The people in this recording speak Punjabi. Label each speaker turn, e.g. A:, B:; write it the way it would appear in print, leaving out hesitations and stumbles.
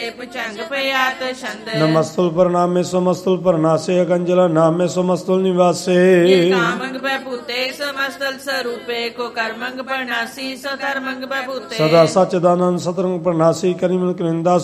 A: ਭੁਜੰਗ ਪਿਆਤ ਛੰਦ
B: ਨਮਸਤੁਲ ਪ੍ਰਣਾਮੇ ਸਮਸਤੁਲ ਪ੍ਰਣਾਸੇ ਅਗੰਜਲਾ ਨਾਮੇ ਸਮਸਤੁਲ ਨਿਵਾਸੇ
A: ਕਾਮੰਗ ਬੈ ਭੂਤੇ ਸਮਸਤਲ ਸਰੂਪੇ ਕੋ ਕਰਮੰਗ ਪ੍ਰਣਾਸੀ ਸੋ ਧਰਮੰਗ ਬੈ ਭੂਤੇ
B: ਸਦਾ ਸਚਦਾਨੰਦ ਸਤਰੰਗ ਪ੍ਰਣਾਸੀ ਕਰਿਮਨ ਕਰਿੰਦਾ